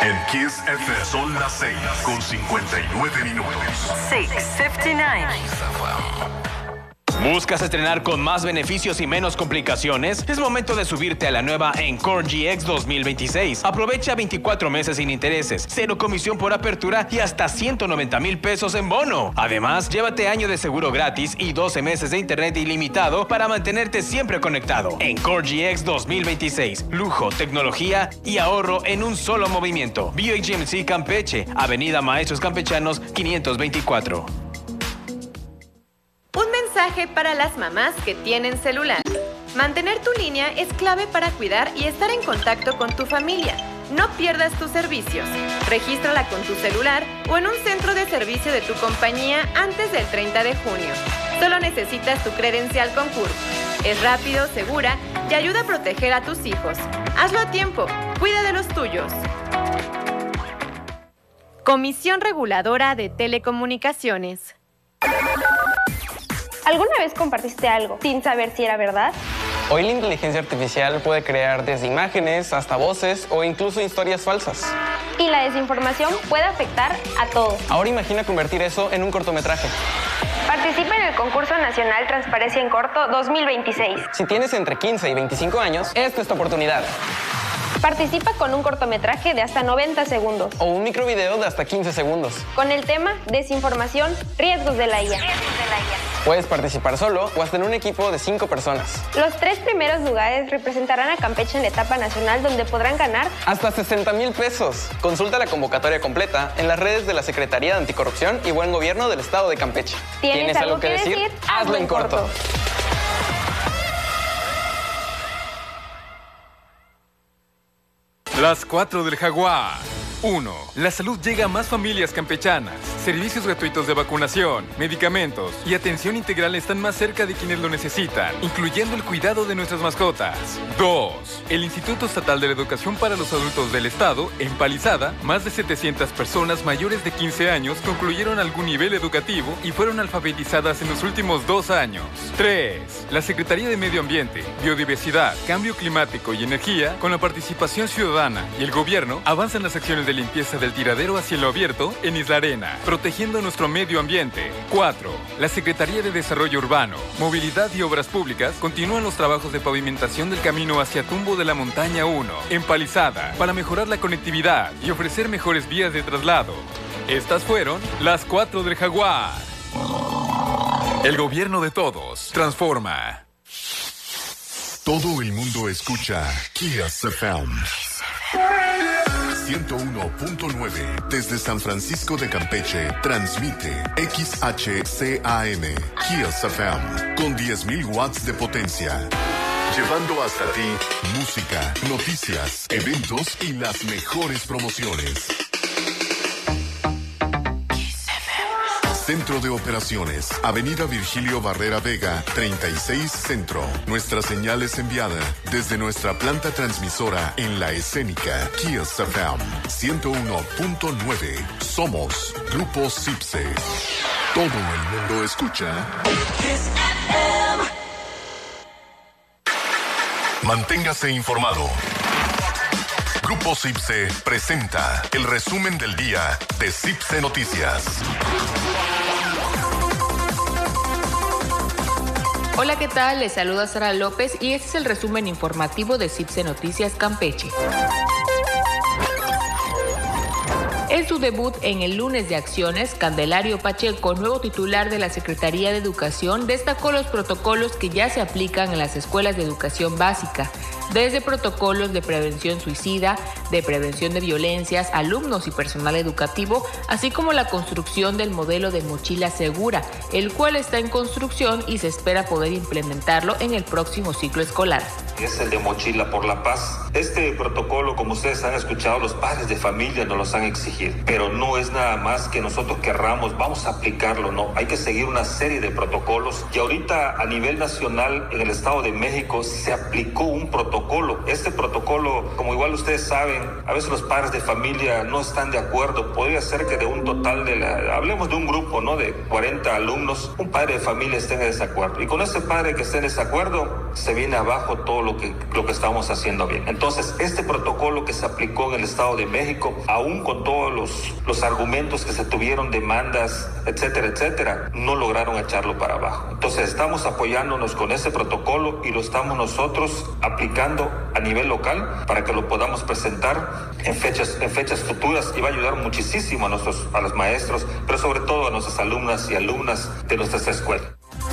En Kiss FM son las 6:59. 6:59. ¿Buscas estrenar con más beneficios y menos complicaciones? Es momento de subirte a la nueva Encore GX 2026. Aprovecha 24 meses sin intereses, 0 comisión por apertura y hasta 190,000 pesos en bono. Además, llévate año de seguro gratis y 12 meses de internet ilimitado para mantenerte siempre conectado. Encore GX 2026. Lujo, tecnología y ahorro en un solo movimiento. Buick GMC Campeche, Avenida Maestros Campechanos 524. Un mensaje para las mamás que tienen celular. Mantener tu línea es clave para cuidar y estar en contacto con tu familia. No pierdas tus servicios. Regístrala con tu celular o en un centro de servicio de tu compañía antes del 30 de junio. Solo necesitas tu credencial Concur. Es rápido, segura y ayuda a proteger a tus hijos. Hazlo a tiempo. Cuida de los tuyos. Comisión Reguladora de Telecomunicaciones. ¿Alguna vez compartiste algo sin saber si era verdad? Hoy la inteligencia artificial puede crear desde imágenes hasta voces o incluso historias falsas. Y la desinformación puede afectar a todos. Ahora imagina convertir eso en un cortometraje. Participa en el Concurso Nacional Transparencia en Corto 2026. Si tienes entre 15 y 25 años, esta es tu oportunidad. Participa con un cortometraje de hasta 90 segundos. O un microvideo de hasta 15 segundos. Con el tema Desinformación, riesgos de la IA. Puedes participar solo o hasta en un equipo de 5 personas. Los 3 primeros lugares representarán a Campeche en la etapa nacional, donde podrán ganar hasta 60,000 pesos. Consulta la convocatoria completa en las redes de la Secretaría de Anticorrupción y Buen Gobierno del Estado de Campeche. ¿Tienes algo que decir? Hazlo en corto. Las 4 del Jaguar. 1. La salud llega a más familias campechanas. Servicios gratuitos de vacunación, medicamentos y atención integral están más cerca de quienes lo necesitan, incluyendo el cuidado de nuestras mascotas. 2. El Instituto Estatal de la Educación para los Adultos del Estado, en Palizada, más de 700 personas mayores de 15 años concluyeron algún nivel educativo y fueron alfabetizadas en los últimos 2 años. 3. La Secretaría de Medio Ambiente, Biodiversidad, Cambio Climático y Energía, con la participación ciudadana y el gobierno, avanzan las acciones de limpieza del tiradero a cielo abierto en Isla Arena, protegiendo nuestro medio ambiente. 4. La Secretaría de Desarrollo Urbano, Movilidad y Obras Públicas continúan los trabajos de pavimentación del camino hacia Tumbo de la Montaña 1, en Palizada, para mejorar la conectividad y ofrecer mejores vías de traslado. Estas fueron las 4 del Jaguar. El gobierno de todos transforma. Todo el mundo escucha Kiss FM 101.9 desde San Francisco de Campeche. Transmite XHCAM Kiss FM con 10,000 watts de potencia. Llevando hasta ti música, noticias, eventos y las mejores promociones. Centro de Operaciones, Avenida Virgilio Barrera Vega, 36 Centro. Nuestra señal es enviada desde nuestra planta transmisora en La Escénica, Kiss FM 101.9. Somos Grupo Cipse. Todo el mundo escucha Kiss FM. Manténgase informado. Grupo Cipse presenta el resumen del día de Cipse Noticias. Hola, ¿qué tal? Les saluda Sara López y este es el resumen informativo de Cipse Noticias Campeche. En su debut en el lunes de acciones, Candelario Pacheco, nuevo titular de la Secretaría de Educación, destacó los protocolos que ya se aplican en las escuelas de educación básica, desde protocolos de prevención suicida, de prevención de violencias, alumnos y personal educativo, así como la construcción del modelo de mochila segura, el cual está en construcción y se espera poder implementarlo en el próximo ciclo escolar. Es el de Mochila por la Paz. Este protocolo, como ustedes han escuchado, los padres de familia nos los han exigido, pero no es nada más que nosotros querramos, vamos a aplicarlo, no. Hay que seguir una serie de protocolos y ahorita a nivel nacional en el Estado de México se aplicó un protocolo. Este protocolo, como igual ustedes saben, a veces los padres de familia no están de acuerdo. Podría ser que de un total hablemos de un grupo, ¿no?, de 40 alumnos, un padre de familia esté en desacuerdo. Y con ese padre que esté en desacuerdo, se viene abajo todo lo que estamos haciendo bien. Entonces, este protocolo que se aplicó en el Estado de México, aún con todos los argumentos que se tuvieron, demandas, etcétera, etcétera, no lograron echarlo para abajo. Entonces estamos apoyándonos con ese protocolo y lo estamos nosotros aplicando a nivel local para que lo podamos presentar en fechas futuras, y va a ayudar muchísimo a los maestros, pero sobre todo a nuestras alumnas y alumnas de nuestras escuelas.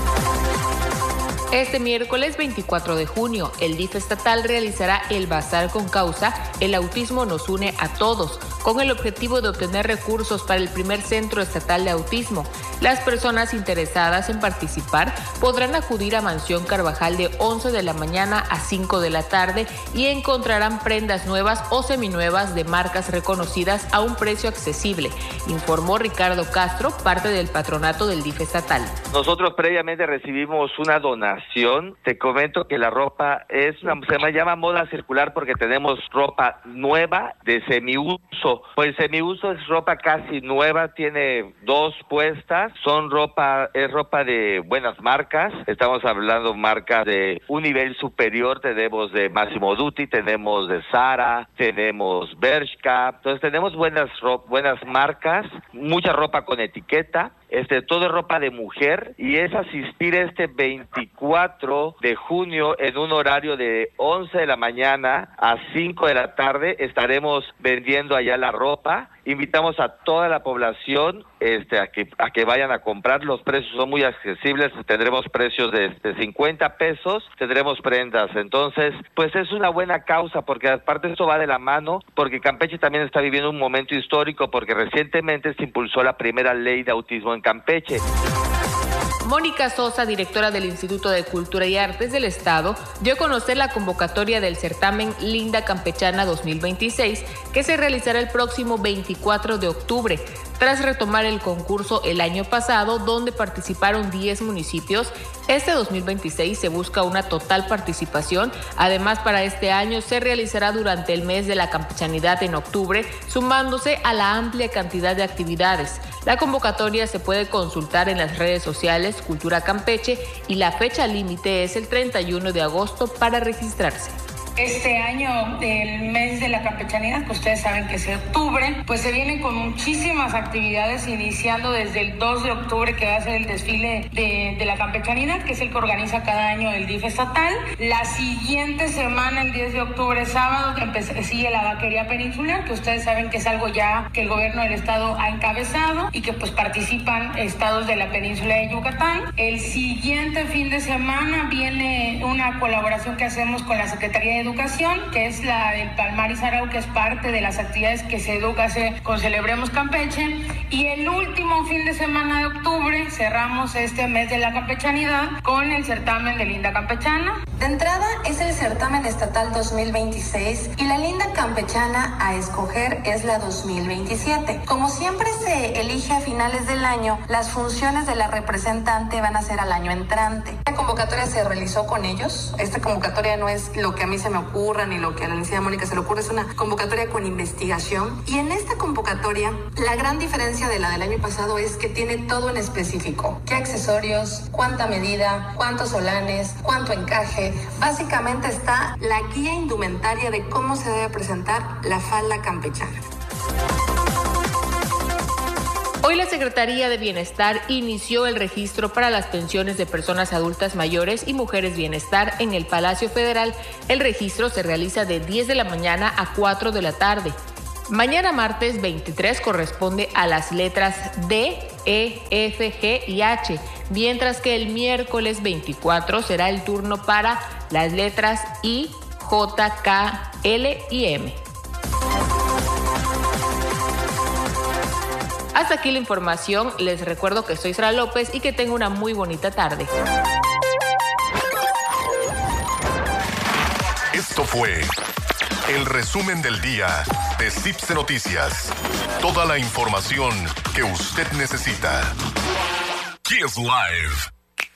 Este miércoles 24 de junio, el DIF estatal realizará el Bazar con causa El autismo nos une a todos, con el objetivo de obtener recursos para el primer centro estatal de autismo. Las personas interesadas en participar podrán acudir a Mansión Carvajal de 11 de la mañana a 5 de la tarde y encontrarán prendas nuevas o seminuevas de marcas reconocidas a un precio accesible, informó Ricardo Castro, parte del patronato del DIF estatal. Nosotros previamente recibimos una donación. Te comento que la ropa se llama moda circular porque tenemos ropa nueva de semiuso. Pues semiuso es ropa casi nueva, tiene 2 puestas, es ropa de buenas marcas. Estamos hablando marcas de un nivel superior, tenemos de Massimo Dutti, tenemos de Zara, tenemos Bershka. Entonces tenemos buenas marcas, mucha ropa con etiqueta. Todo es ropa de mujer y es asistir este 24 de junio en un horario de 11 de la mañana a 5 de la tarde. Estaremos vendiendo allá la ropa. Invitamos a toda la población a que vayan a comprar. Los precios son muy accesibles, tendremos precios de 50 pesos, tendremos prendas. Entonces, pues es una buena causa, porque aparte esto va de la mano, porque Campeche también está viviendo un momento histórico, porque recientemente se impulsó la primera ley de autismo en Campeche. Mónica Sosa, directora del Instituto de Cultura y Artes del Estado, dio a conocer la convocatoria del certamen Linda Campechana 2026, que se realizará el próximo 24 de octubre, tras retomar el concurso el año pasado, donde participaron 10 municipios. Este 2026 se busca una total participación. Además, para este año se realizará durante el mes de la campechanidad en octubre, sumándose a la amplia cantidad de actividades. La convocatoria se puede consultar en las redes sociales Cultura Campeche y la fecha límite es el 31 de agosto para registrarse. Este año, el mes de la campechanidad, que ustedes saben que es octubre, pues se viene con muchísimas actividades, iniciando desde el 2 de octubre, que va a ser el desfile de la campechanidad, que es el que organiza cada año el DIF estatal. La siguiente semana, el 10 de octubre, sábado, sigue la vaquería peninsular, que ustedes saben que es algo ya que el gobierno del estado ha encabezado y que pues participan estados de la península de Yucatán. El siguiente fin de semana viene una colaboración que hacemos con la Secretaría de Educación, que es la del Palmar y Sarau, que es parte de las actividades que se educa con Celebremos Campeche. Y el último fin de semana de octubre cerramos este mes de la campechanidad con el certamen de Linda Campechana. De entrada es el certamen estatal 2026 y la Linda Campechana a escoger es la 2027. Como siempre se elige a finales del año, las funciones de la representante van a ser al año entrante. La convocatoria se realizó con ellos. Esta convocatoria no es lo que a mí se me ocurra ni lo que a la licenciada Mónica se le ocurre, es una convocatoria con investigación. Y en esta convocatoria, la gran diferencia de la del año pasado es que tiene todo en específico. ¿Qué accesorios? ¿Cuánta medida? ¿Cuántos solanes? ¿Cuánto encaje? Básicamente está la guía indumentaria de cómo se debe presentar la falda campechana. Hoy la Secretaría de Bienestar inició el registro para las pensiones de personas adultas mayores y mujeres bienestar en el Palacio Federal. El registro se realiza de 10 de la mañana a 4 de la tarde. Mañana martes 23 corresponde a las letras D, E, F, G y H, mientras que el miércoles 24 será el turno para las letras I, J, K, L y M. Hasta aquí la información. Les recuerdo que soy Sara López y que tengo una muy bonita tarde. Esto fue el resumen del día de CIPSE Noticias. Toda la información que usted necesita. Kiss Live.